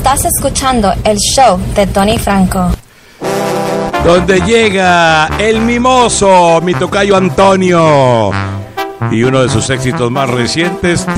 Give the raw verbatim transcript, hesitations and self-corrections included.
Estás escuchando el show de Tony Franco. Donde llega el mimoso, mi tocayo Antonio. Y uno de sus éxitos más recientes,